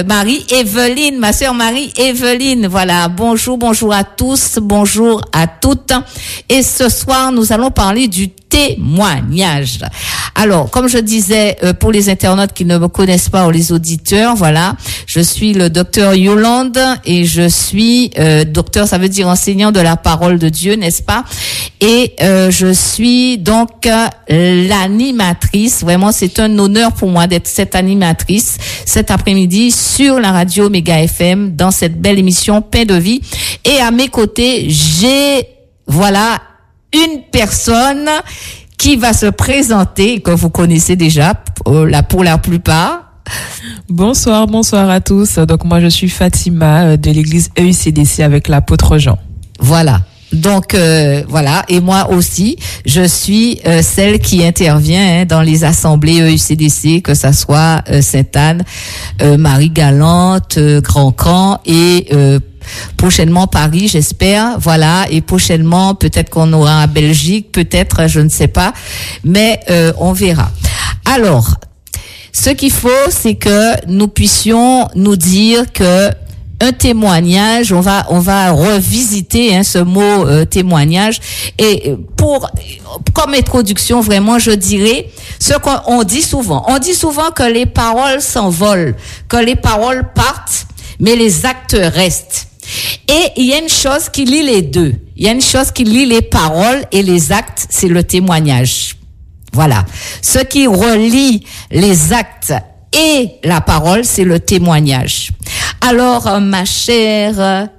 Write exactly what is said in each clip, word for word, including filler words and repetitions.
Marie-Evelyne, ma sœur Marie-Evelyne. Voilà, bonjour, bonjour à tous, bonjour à toutes. Et ce soir, nous allons parler du témoignage. Alors, comme je disais, euh, pour les internautes qui ne me connaissent pas ou les auditeurs, voilà, je suis le docteur Yolande et je suis euh, docteur, ça veut dire enseignant de la parole de Dieu, n'est-ce pas? Et euh, je suis donc euh, l'animatrice. Vraiment, c'est un honneur pour moi d'être cette animatrice cet après-midi sur la radio Méga F M dans cette belle émission Pain de vie. Et à mes côtés, j'ai, voilà, une personne qui va se présenter, que vous connaissez déjà, pour la, pour la plupart. Bonsoir, bonsoir à tous. Donc, moi, je suis Fatima de l'église E U C D C avec l'apôtre Jean. Voilà. Donc, euh, voilà. Et moi aussi, je suis euh, celle qui intervient hein, dans les assemblées E U C D C, que ça soit euh, Sainte-Anne, euh, Marie-Galante, euh, Grand-Camp et euh, prochainement Paris, j'espère, voilà, et prochainement peut-être qu'on aura en Belgique, peut-être, je ne sais pas, mais euh, on verra. Alors, ce qu'il faut, c'est que nous puissions nous dire que un témoignage, on va on va revisiter hein, ce mot euh, témoignage, et pour comme introduction, vraiment, je dirais ce qu'on dit souvent. On dit souvent que les paroles s'envolent, que les paroles partent, mais les actes restent. Et il y a une chose qui lie les deux. Il y a une chose qui lie les paroles et les actes, c'est le témoignage. Voilà. Ce qui relie les actes et la parole, c'est le témoignage. Alors, ma chère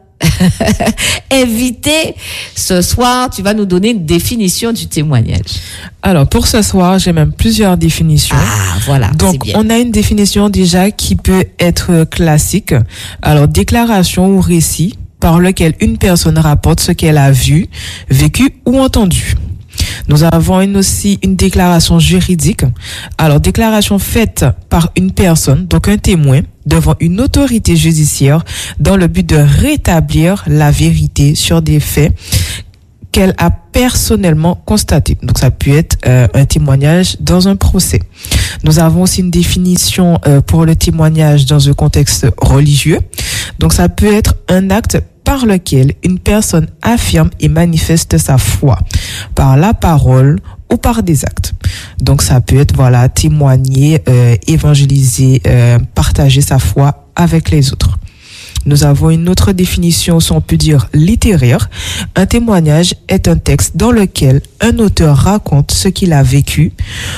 invitée, ce soir, tu vas nous donner une définition du témoignage. Alors, pour ce soir, j'ai même plusieurs définitions. Ah, voilà. Donc, on a une définition déjà qui peut être classique. Alors, déclaration ou récit par lequel une personne rapporte ce qu'elle a vu, vécu ou entendu. Nous avons une aussi une déclaration juridique. Alors, déclaration faite par une personne, donc un témoin, devant une autorité judiciaire dans le but de rétablir la vérité sur des faits qu'elle a personnellement constatés. Donc, ça peut être euh, un témoignage dans un procès. Nous avons aussi une définition euh, pour le témoignage dans un contexte religieux. Donc, ça peut être un acte par lequel une personne affirme et manifeste sa foi par la parole ou par des actes. Donc, ça peut être, voilà, témoigner, euh, évangéliser, euh, partager sa foi avec les autres. Nous avons une autre définition, si on peut dire littéraire. Un témoignage est un texte dans lequel un auteur raconte ce qu'il a vécu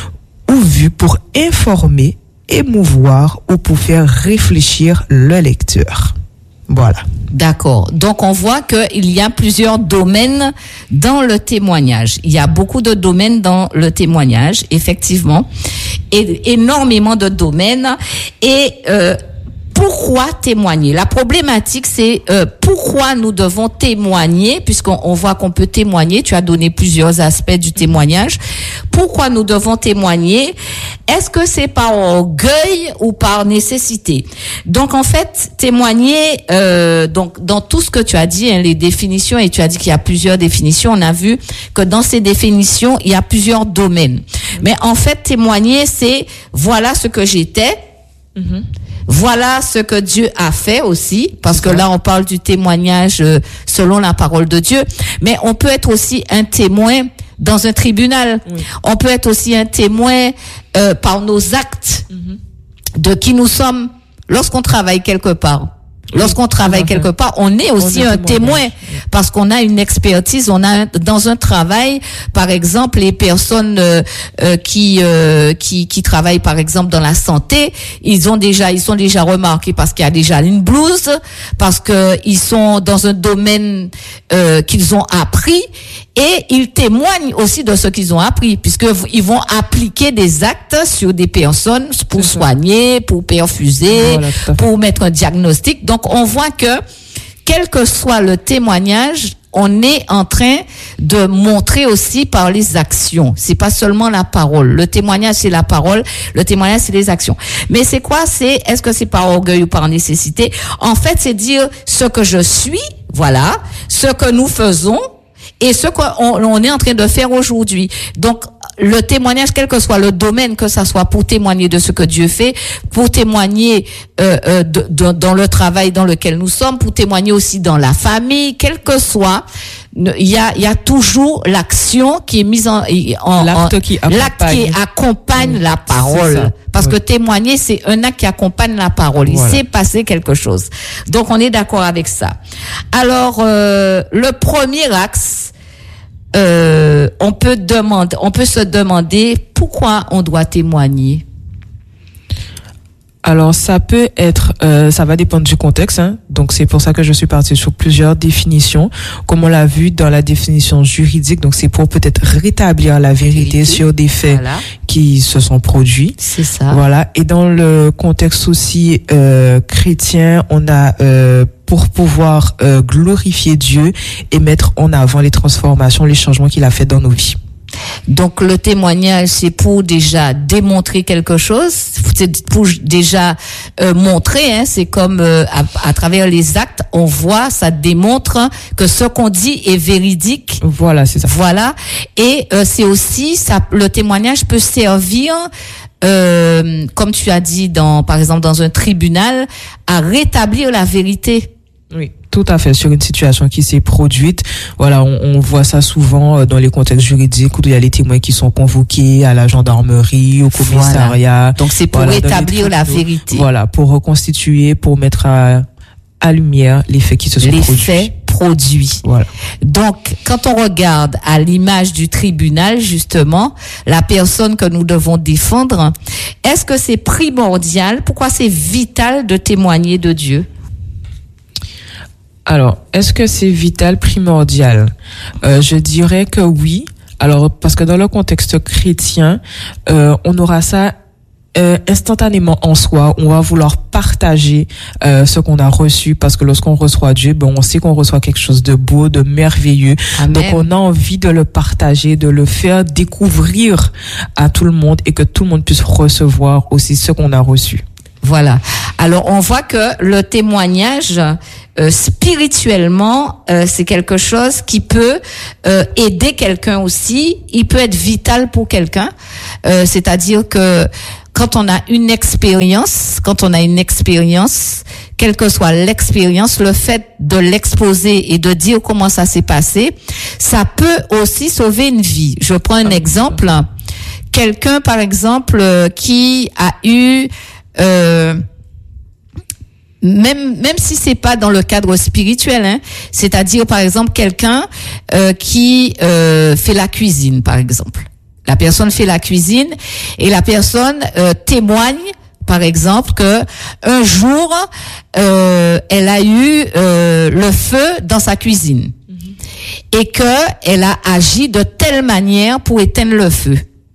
ou vu pour informer, émouvoir ou pour faire réfléchir le lecteur. Voilà. D'accord. Donc, on voit qu'il y a plusieurs domaines dans le témoignage. Il y a beaucoup de domaines dans le témoignage, effectivement. Et énormément de domaines. Et euh, pourquoi témoigner? La problématique, c'est euh, pourquoi nous devons témoigner, puisqu'on on voit qu'on peut témoigner. Tu as donné plusieurs aspects du témoignage. Pourquoi nous devons témoigner? Est-ce que c'est par orgueil ou par nécessité? Donc, en fait, témoigner, euh, donc dans tout ce que tu as dit, hein, les définitions, et tu as dit qu'il y a plusieurs définitions, on a vu que dans ces définitions, il y a plusieurs domaines. Mais en fait, témoigner, c'est voilà ce que j'étais. Mm-hmm. Voilà ce que Dieu a fait aussi, parce que là, on parle du témoignage euh, selon la parole de Dieu. Mais on peut être aussi un témoin dans un tribunal. Oui. On peut être aussi un témoin euh, par nos actes, mm-hmm. de qui nous sommes lorsqu'on travaille quelque part. Lorsqu'on travaille quelque part, on est aussi un témoin parce qu'on a une expertise. On a un, dans un travail, par exemple, les personnes euh, euh, qui euh, qui qui travaillent, par exemple, dans la santé, ils ont déjà ils sont déjà remarqués parce qu'il y a déjà une blouse, parce que ils sont dans un domaine euh, qu'ils ont appris. Et ils témoignent aussi de ce qu'ils ont appris, puisque ils vont appliquer des actes sur des personnes pour soigner, pour perfuser, voilà, pour mettre un diagnostic. Donc, on voit que, quel que soit le témoignage, on est en train de montrer aussi par les actions. C'est pas seulement la parole. Le témoignage, c'est la parole. Le témoignage, c'est les actions. Mais c'est quoi? C'est, est-ce que c'est par orgueil ou par nécessité? En fait, c'est dire ce que je suis, voilà, ce que nous faisons, et ce qu'on on est en train de faire aujourd'hui. Donc, le témoignage, quel que soit le domaine, que ça soit pour témoigner de ce que Dieu fait, pour témoigner euh, euh, de, de, dans le travail dans lequel nous sommes, pour témoigner aussi dans la famille, quel que soit, il y a, il y a toujours l'action qui est mise en, en l'acte en, qui accompagne, l'acte qui accompagne mmh. la parole. Parce oui. que témoigner, c'est un acte qui accompagne la parole. Il voilà. s'est passé quelque chose. Donc, on est d'accord avec ça. Alors, euh, le premier axe, euh, on peut demander, on peut se demander pourquoi on doit témoigner. Alors, ça peut être, euh, ça va dépendre du contexte, hein. Donc, c'est pour ça que je suis partie sur plusieurs définitions. Comme on l'a vu dans la définition juridique, donc c'est pour peut-être rétablir la vérité, vérité. sur des faits voilà. qui se sont produits. C'est ça. Voilà. Et dans le contexte aussi euh, chrétien, on a euh, pour pouvoir euh, glorifier Dieu et mettre en avant les transformations, les changements qu'il a fait dans nos vies. Donc le témoignage, c'est pour déjà démontrer quelque chose, c'est pour déjà euh, montrer, hein, c'est comme euh, à, à travers les actes, on voit, ça démontre que ce qu'on dit est véridique. Voilà, c'est ça. Voilà, et euh, c'est aussi ça, le témoignage peut servir, euh, comme tu as dit, dans, par exemple dans un tribunal, à rétablir la vérité. Oui, tout à fait. Sur une situation qui s'est produite, voilà, on, on voit ça souvent dans les contextes juridiques où il y a les témoins qui sont convoqués à la gendarmerie, au commissariat. Voilà. Donc c'est pour voilà, rétablir la vérité. Voilà, pour reconstituer, pour mettre à, à lumière les faits qui se sont les produits. Les faits produits. Voilà. Donc, quand on regarde à l'image du tribunal, justement, la personne que nous devons défendre, est-ce que c'est primordial? Pourquoi c'est vital de témoigner de Dieu? Alors, est-ce que c'est vital, primordial? euh, Je dirais que oui. Alors, parce que dans le contexte chrétien, euh, on aura ça euh, instantanément en soi. On va vouloir partager euh, ce qu'on a reçu, parce que lorsqu'on reçoit Dieu, ben on sait qu'on reçoit quelque chose de beau, de merveilleux. Amen. Donc, on a envie de le partager, de le faire découvrir à tout le monde et que tout le monde puisse recevoir aussi ce qu'on a reçu. Voilà. Alors, on voit que le témoignage, euh, spirituellement, euh, c'est quelque chose qui peut euh, aider quelqu'un aussi. Il peut être vital pour quelqu'un. Euh, c'est-à-dire que quand on a une expérience, quand on a une expérience, quelle que soit l'expérience, le fait de l'exposer et de dire comment ça s'est passé, ça peut aussi sauver une vie. Je prends un exemple. Quelqu'un, par exemple, euh, qui a eu Euh, même même si c'est pas dans le cadre spirituel, hein, c'est-à-dire par exemple quelqu'un euh, qui euh, fait la cuisine, par exemple. La personne fait la cuisine et la personne euh, témoigne, par exemple, que un jour euh, elle a eu euh, le feu dans sa cuisine mm-hmm. et que elle a agi de telle manière pour éteindre le feu.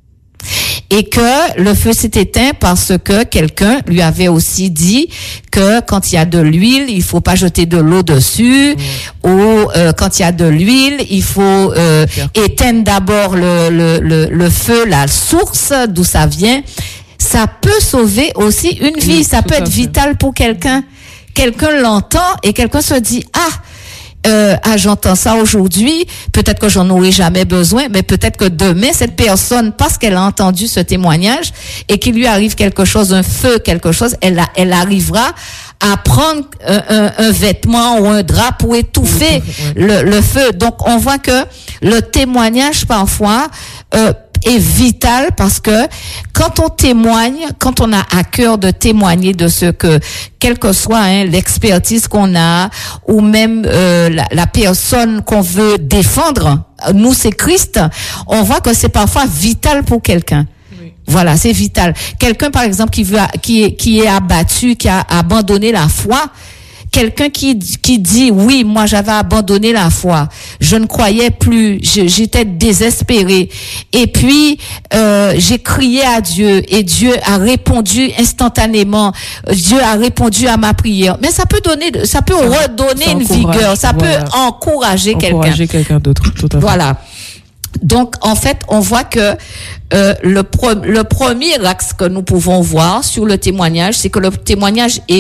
Et que le feu s'est éteint parce que quelqu'un lui avait aussi dit que quand il y a de l'huile, il faut pas jeter de l'eau dessus, mmh. ou euh, quand il y a de l'huile, il faut euh, éteindre d'abord le, le, le, le feu, la source d'où ça vient. Ça peut sauver aussi une vie, oui, ça peut être vital pour quelqu'un. Quelqu'un l'entend et quelqu'un se dit « Ah !» Euh, ah, j'entends ça aujourd'hui, peut-être que j'en aurai jamais besoin, mais peut-être que demain, cette personne, parce qu'elle a entendu ce témoignage et qu'il lui arrive quelque chose, un feu, quelque chose, elle, a, elle arrivera à prendre un, un, un vêtement ou un drap pour étouffer le, le feu. Donc, on voit que le témoignage, parfois, euh, est vital parce que quand on témoigne, quand on a à cœur de témoigner de ce que, quelle que soit hein, l'expertise qu'on a ou même euh, la, la personne qu'on veut défendre, nous c'est Christ, on voit que c'est parfois vital pour quelqu'un. Oui. Voilà, c'est vital. Quelqu'un par exemple qui veut, qui est, qui est abattu, qui a abandonné la foi. Quelqu'un qui qui dit oui, moi j'avais abandonné la foi, je ne croyais plus, je, j'étais désespéré, et puis euh, j'ai crié à Dieu et Dieu a répondu instantanément, Dieu a répondu à ma prière. Mais ça peut donner, ça peut ça, redonner ça une vigueur, ça voilà. peut encourager, encourager quelqu'un. quelqu'un d'autre. Tout à fait. Voilà. Donc, en fait, on voit que euh, le, pro- le premier axe que nous pouvons voir sur le témoignage, c'est que le témoignage est,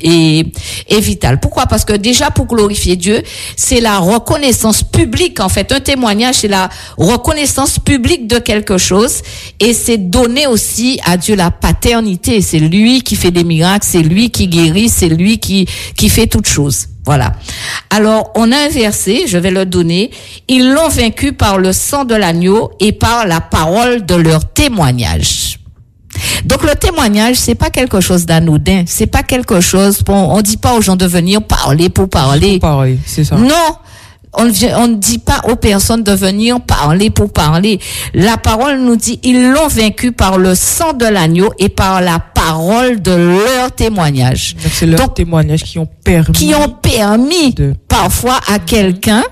est, est vital. Pourquoi? Parce que déjà, pour glorifier Dieu, c'est la reconnaissance publique, en fait. Un témoignage, c'est la reconnaissance publique de quelque chose, et c'est donner aussi à Dieu la paternité. C'est lui qui fait des miracles, c'est lui qui guérit, c'est lui qui, qui fait toutes choses. Voilà. Alors, on a un verset, je vais le donner. Ils l'ont vaincu par le sang de l'agneau et par la parole de leur témoignage. Donc, le témoignage, c'est pas quelque chose d'anodin. C'est pas quelque chose, bon, on dit pas aux gens de venir parler pour parler. Pour parler, c'est ça. Non. On ne, on ne dit pas aux personnes de venir parler pour parler. La parole nous dit, ils l'ont vaincu par le sang de l'agneau et par la parole de leur témoignage. Donc, c'est leurs témoignages qui ont permis. Qui ont permis, de... parfois, à quelqu'un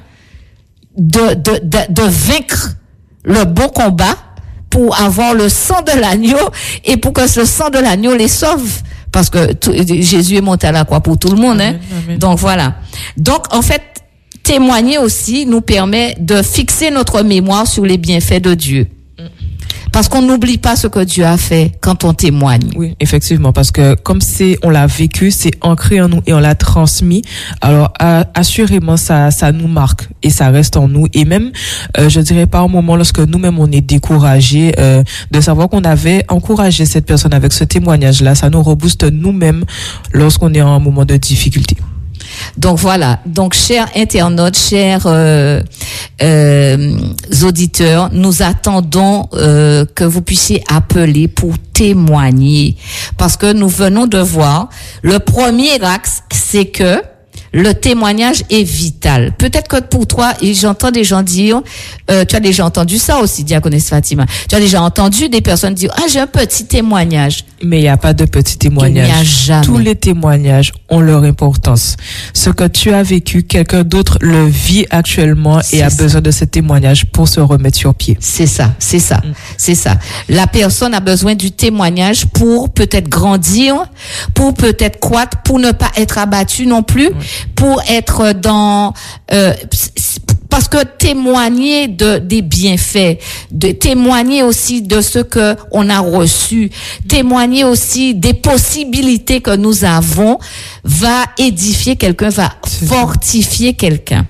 de, de, de, de vaincre le bon combat pour avoir le sang de l'agneau et pour que ce sang de l'agneau les sauve. Parce que tout, Jésus est monté à la croix pour tout le monde, Amen, hein. Amen. Donc, voilà. Donc, en fait, témoigner aussi nous permet de fixer notre mémoire sur les bienfaits de Dieu. Parce qu'on n'oublie pas ce que Dieu a fait quand on témoigne. Oui, effectivement, parce que comme c'est, on l'a vécu, c'est ancré en nous et on l'a transmis. Alors, euh, assurément, ça, ça nous marque et ça reste en nous. Et même, euh, je dirais par un moment, lorsque nous-mêmes on est découragés, euh, de savoir qu'on avait encouragé cette personne avec ce témoignage-là, ça nous rebooste nous-mêmes lorsqu'on est en un moment de difficulté. Donc voilà, donc chers internautes, chers euh, euh, auditeurs, nous attendons euh, que vous puissiez appeler pour témoigner, parce que nous venons de voir, le premier axe, c'est que le témoignage est vital. Peut-être que pour toi, et j'entends des gens dire, euh, tu as déjà entendu ça aussi, diaconesse Fatima, tu as déjà entendu des personnes dire, ah, j'ai un petit témoignage. Mais il n'y a pas de petit témoignage. Il n'y a jamais. Tous les témoignages ont leur importance. Ce que tu as vécu, quelqu'un d'autre le vit actuellement C'est et a ça. besoin de ce témoignage pour se remettre sur pied. C'est ça, c'est ça, mm. c'est ça. La personne a besoin du témoignage pour peut-être grandir, pour peut-être croître, pour ne pas être abattu non plus, oui. pour être dans... Euh, parce que témoigner de des bienfaits, de témoigner aussi de ce que on a reçu, témoigner aussi des possibilités que nous avons, va édifier quelqu'un, va fortifier quelqu'un.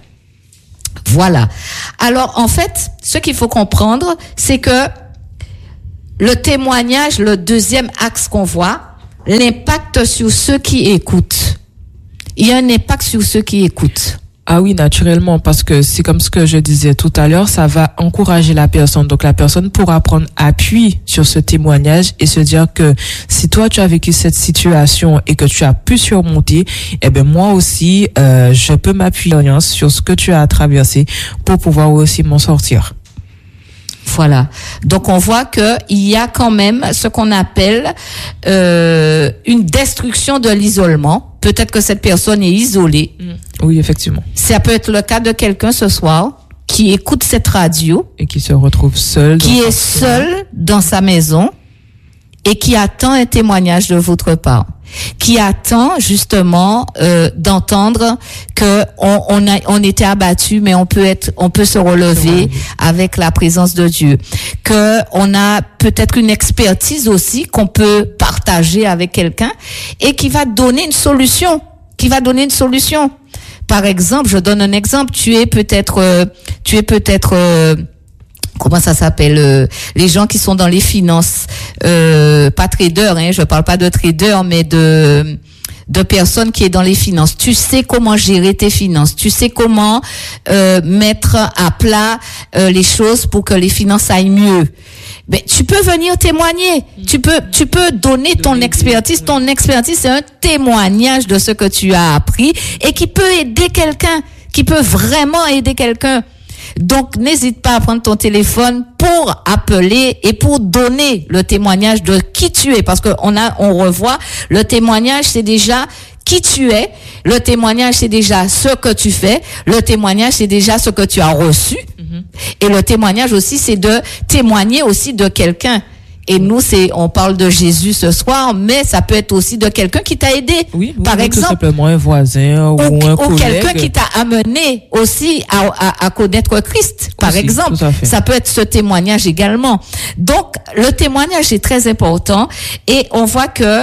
Voilà. Alors, en fait, ce qu'il faut comprendre, c'est que le témoignage, le deuxième axe qu'on voit, l'impact sur ceux qui écoutent. Il y a un impact sur ceux qui écoutent. Ah oui, naturellement, parce que c'est comme ce que je disais tout à l'heure, ça va encourager la personne. Donc, la personne pourra prendre appui sur ce témoignage et se dire que si toi, tu as vécu cette situation et que tu as pu surmonter, eh ben, moi aussi, euh, je peux m'appuyer sur ce que tu as traversé pour pouvoir aussi m'en sortir. Voilà. Donc, on voit que il y a quand même ce qu'on appelle euh, une destruction de l'isolement. Peut-être que cette personne est isolée. Oui, effectivement. Ça peut être le cas de quelqu'un ce soir qui écoute cette radio et qui se retrouve seul, qui est seul dans sa maison et qui attend un témoignage de votre part, qui attend justement euh, d'entendre que on, on a on était abattu, mais on peut être on peut se relever avec la présence de Dieu, que on a peut-être une expertise aussi qu'on peut partager avec quelqu'un et qui va donner une solution, qui va donner une solution. Par exemple, je donne un exemple, tu es peut-être euh, tu es peut-être euh, comment ça s'appelle euh, les gens qui sont dans les finances, euh, pas traders, hein, je parle pas de traders, mais de de personnes qui est dans les finances. Tu sais comment gérer tes finances, tu sais comment euh, mettre à plat euh, les choses pour que les finances aillent mieux. Ben, tu peux venir témoigner. Tu peux, tu peux donner ton expertise. Ton expertise, c'est un témoignage de ce que tu as appris et qui peut aider quelqu'un, qui peut vraiment aider quelqu'un. Donc, n'hésite pas à prendre ton téléphone pour appeler et pour donner le témoignage de qui tu es. Parce que on a, on revoit, le témoignage, c'est déjà qui tu es. Le témoignage, c'est déjà ce que tu fais. Le témoignage, c'est déjà ce que tu as reçu. Et le témoignage aussi, c'est de témoigner aussi de quelqu'un. Et nous, c'est, on parle de Jésus ce soir, mais ça peut être aussi de quelqu'un qui t'a aidé. Oui, par oui, exemple. Tout simplement un voisin ou, ou un ou collègue. quelqu'un qui t'a amené aussi à, à, à connaître Christ, par Aussi, exemple. tout à fait. Ça peut être ce témoignage également. Donc, le témoignage est très important et on voit que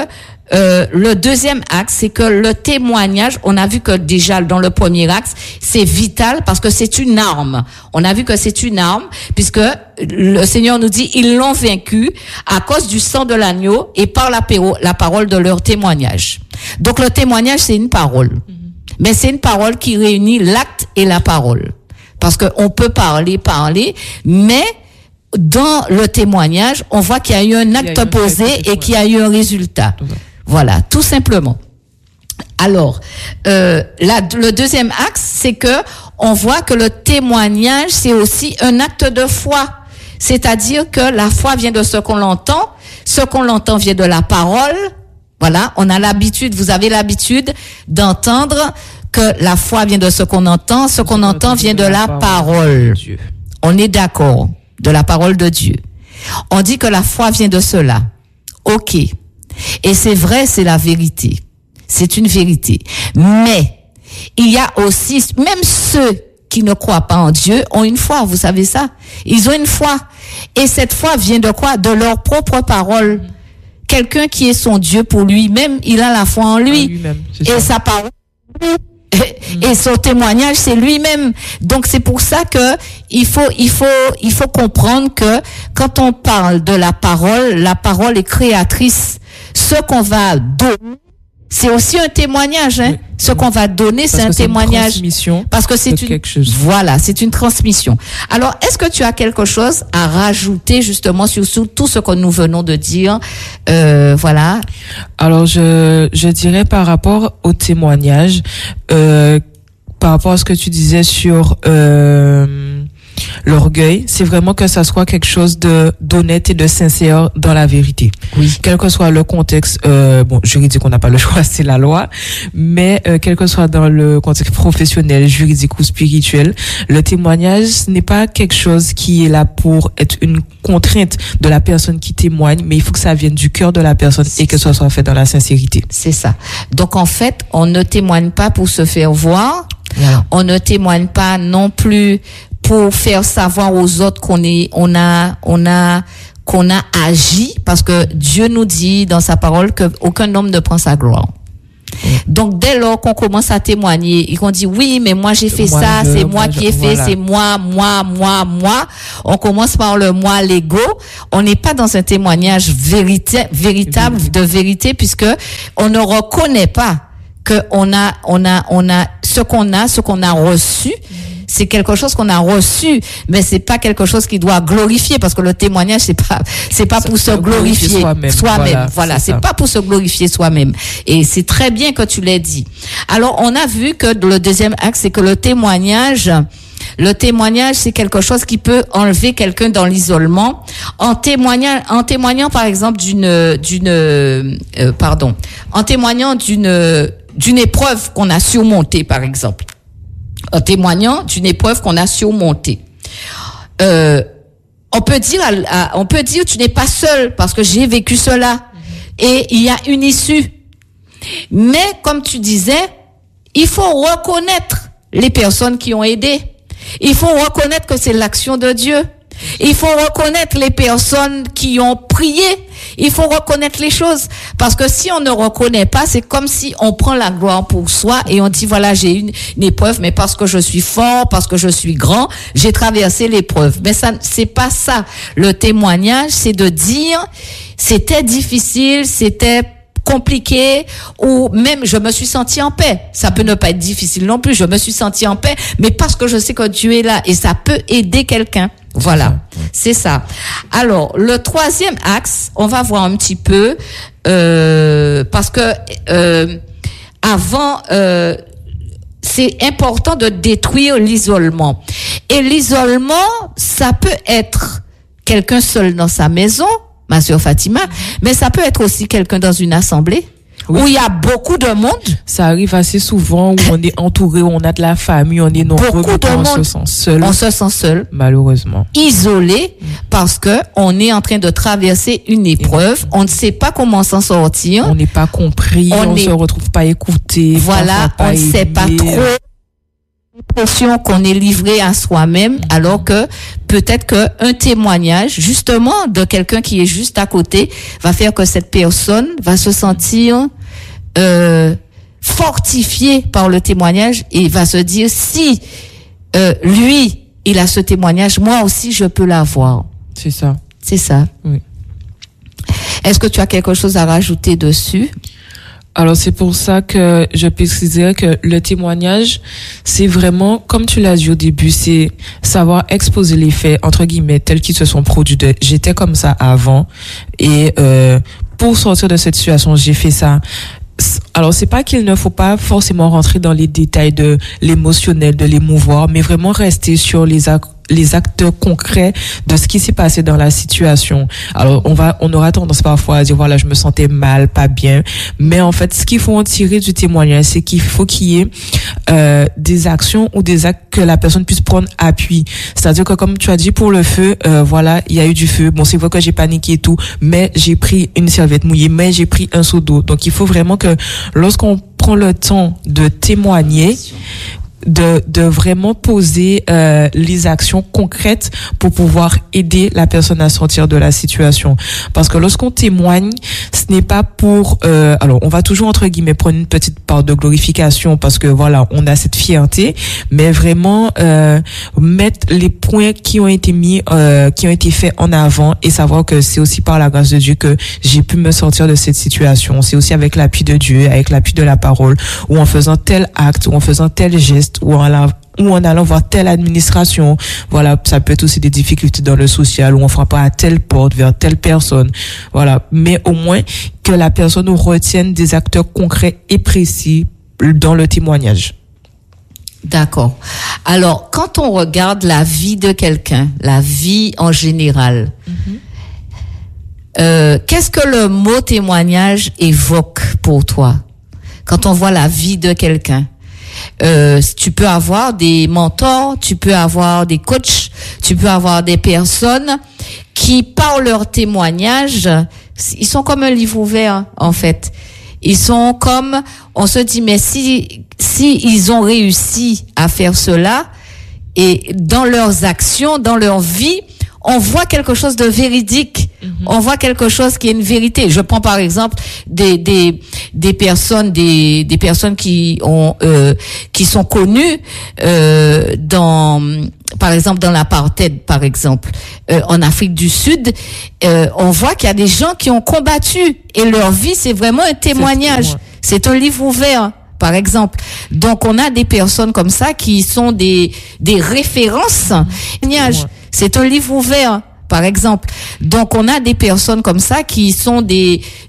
euh, le deuxième axe, c'est que le témoignage, on a vu que déjà dans le premier axe, c'est vital parce que c'est une arme. On a vu que c'est une arme puisque le Seigneur nous dit, ils l'ont vaincu à cause du sang de l'agneau et par la, péro, la parole de leur témoignage. Donc le témoignage, c'est une parole. Mm-hmm. Mais c'est une parole qui réunit l'acte et la parole. Parce que on peut parler, parler, mais dans le témoignage, on voit qu'il y a eu un acte posé et qu'il y a eu un résultat. Voilà, tout simplement. Alors, euh, la, le deuxième axe, c'est que on voit que le témoignage, c'est aussi un acte de foi. C'est-à-dire que la foi vient de ce qu'on l'entend, ce qu'on l'entend vient de la parole. Voilà, on a l'habitude, vous avez l'habitude d'entendre que la foi vient de ce qu'on entend, ce qu'on entend vient de la parole. On est d'accord, de la parole de Dieu. On dit que la foi vient de cela. OK. Et c'est vrai, c'est la vérité. C'est une vérité. Mais, il y a aussi, même ceux qui ne croient pas en Dieu ont une foi, vous savez ça? Ils ont une foi. Et cette foi vient de quoi? De leur propre parole. Quelqu'un qui est son Dieu pour lui-même, il a la foi en lui. En lui-même, c'est et ça. Sa parole. Et son témoignage, c'est lui-même. Donc c'est pour ça que il faut, il faut, il faut comprendre que quand on parle de la parole, la parole est créatrice. Ce qu'on va donner, c'est aussi un témoignage. Hein. Oui. Ce qu'on va donner, c'est un c'est témoignage. Parce que c'est une, chose. Voilà, c'est une transmission. Alors, est-ce que tu as quelque chose à rajouter justement sur, sur tout ce que nous venons de dire, euh, voilà. Alors, je, je dirais par rapport au témoignage, euh, par rapport à ce que tu disais sur euh, l'orgueil, c'est vraiment que ça soit quelque chose de d'honnête et de sincère dans la vérité. Oui. Quel que soit le contexte, euh, bon, juridique, on n'a pas le choix, c'est la loi, mais euh, quel que soit dans le contexte professionnel, juridique ou spirituel, le témoignage, ce n'est pas quelque chose qui est là pour être une contrainte de la personne qui témoigne, mais il faut que ça vienne du cœur de la personne c'est et que ça soit fait dans la sincérité. C'est ça. Donc en fait, on ne témoigne pas pour se faire voir, voilà. On ne témoigne pas non plus pour faire savoir aux autres qu'on est, on a, on a, qu'on a agi, parce que Dieu nous dit dans sa parole que aucun homme ne prend sa gloire. Mmh. Donc dès lors qu'on commence à témoigner et qu'on dit oui, mais moi j'ai fait moi, ça, je, c'est moi, moi qui je, ai fait, voilà. C'est moi, moi, moi, moi. On commence par le moi, l'ego. On n'est pas dans un témoignage vérité, véritable mmh. de vérité, puisque on ne reconnaît pas que on a, on a, on a ce qu'on a, ce qu'on a reçu. C'est quelque chose qu'on a reçu, mais c'est pas quelque chose qui doit glorifier, parce que le témoignage, c'est pas, c'est pas pour se glorifier soi-même. soi-même. Voilà, voilà. c'est, c'est pas pour se glorifier soi-même. Et c'est très bien que tu l'aies dit. Alors, on a vu que le deuxième axe, c'est que le témoignage, le témoignage, c'est quelque chose qui peut enlever quelqu'un dans l'isolement. En témoignant, en témoignant, par exemple, d'une, d'une, euh, pardon, en témoignant d'une, d'une épreuve qu'on a surmontée, par exemple. En témoignant d'une épreuve qu'on a surmontée. Euh, on peut dire, à, à, on peut dire, tu n'es pas seul parce que j'ai vécu cela et il y a une issue. Mais comme tu disais, il faut reconnaître les personnes qui ont aidé. Il faut reconnaître que c'est l'action de Dieu. Il faut reconnaître les personnes qui ont prié. Il faut reconnaître les choses. Parce que si on ne reconnaît pas, c'est comme si on prend la gloire pour soi et on dit, voilà, j'ai une, une épreuve, mais parce que je suis fort, parce que je suis grand, j'ai traversé l'épreuve. Mais ça, c'est pas ça. Le témoignage, c'est de dire, c'était difficile, c'était compliqué, ou même je me suis sentie en paix. Ça peut ne pas être difficile non plus. Je me suis sentie en paix, mais parce que je sais que Dieu est là et ça peut aider quelqu'un. Voilà, c'est ça. Alors, le troisième axe, on va voir un petit peu, euh, parce que euh, avant, euh, c'est important de détruire l'isolement. Et l'isolement, ça peut être quelqu'un seul dans sa maison, ma sœur Fatima, mais ça peut être aussi quelqu'un dans une assemblée. Oui. Où il y a beaucoup de monde. Ça arrive assez souvent où on est entouré, où on a de la famille, on est nombreux, mais on se sent seul. On se sent seul. Malheureusement. Isolé, mmh. parce que on est en train de traverser une épreuve. On ne sait pas comment s'en sortir. On n'est pas compris, on ne se retrouve pas écouté. Voilà, on ne sait pas trop. l'impression qu'on est livré à soi-même, alors que peut-être que un témoignage, justement, de quelqu'un qui est juste à côté, va faire que cette personne va se sentir euh, fortifiée par le témoignage et va se dire, si euh, lui, il a ce témoignage, moi aussi, je peux l'avoir. C'est ça. C'est ça. Oui. Est-ce que tu as quelque chose à rajouter dessus? Alors c'est pour ça que je préciserais que le témoignage, c'est vraiment, comme tu l'as dit au début, c'est savoir exposer les faits, entre guillemets, tels qu'ils se sont produits. De, j'étais comme ça avant et euh, pour sortir de cette situation, j'ai fait ça. Alors c'est pas qu'il ne faut pas forcément rentrer dans les détails de l'émotionnel, de l'émouvoir, mais vraiment rester sur les actes les actes concrets de ce qui s'est passé dans la situation. Alors, on va, on aura tendance parfois à dire, voilà, je me sentais mal, pas bien. Mais en fait, ce qu'il faut en tirer du témoignage, c'est qu'il faut qu'il y ait euh, des actions ou des actes que la personne puisse prendre appui. C'est-à-dire que, comme tu as dit, pour le feu, euh, voilà, il y a eu du feu. Bon, c'est vrai que j'ai paniqué et tout, mais j'ai pris une serviette mouillée, mais j'ai pris un seau d'eau. Donc, il faut vraiment que, lorsqu'on prend le temps de témoigner, de de vraiment poser euh, les actions concrètes pour pouvoir aider la personne à sortir de la situation, parce que lorsqu'on témoigne, ce n'est pas pour euh, alors on va toujours entre guillemets prendre une petite part de glorification parce que voilà, on a cette fierté, mais vraiment euh, mettre les points qui ont été mis euh, qui ont été faits en avant et savoir que c'est aussi par la grâce de Dieu que j'ai pu me sortir de cette situation. C'est aussi avec l'appui de Dieu, avec l'appui de la parole, ou en faisant tel acte, ou en faisant tel geste, ou en allant, ou en allant voir telle administration. Voilà, ça peut être aussi des difficultés dans le social, où on frappe à telle porte, vers telle personne. Voilà. Mais au moins, que la personne retienne des acteurs concrets et précis dans le témoignage. D'accord. Alors, quand on regarde la vie de quelqu'un, la vie en général, mm-hmm. euh, qu'est-ce que le mot témoignage évoque pour toi? Quand on voit la vie de quelqu'un, Euh, tu peux avoir des mentors, tu peux avoir des coachs, tu peux avoir des personnes qui, par leur témoignage, ils sont comme un livre ouvert, en fait. Ils sont comme, on se dit, mais si, si ils ont réussi à faire cela, et dans leurs actions, dans leur vie, on voit quelque chose de véridique. Mm-hmm. On voit quelque chose qui est une vérité. Je prends par exemple des des des personnes des des personnes qui ont euh, qui sont connues euh, dans par exemple dans l'apartheid par exemple euh, en Afrique du Sud. Euh, on voit qu'il y a des gens qui ont combattu et leur vie c'est vraiment un témoignage. C'est, c'est un livre ouvert. Par exemple. Donc, on a des personnes comme ça qui sont des, des références. Ouais. C'est un livre ouvert, par exemple. Donc, on a des personnes comme ça qui sont des,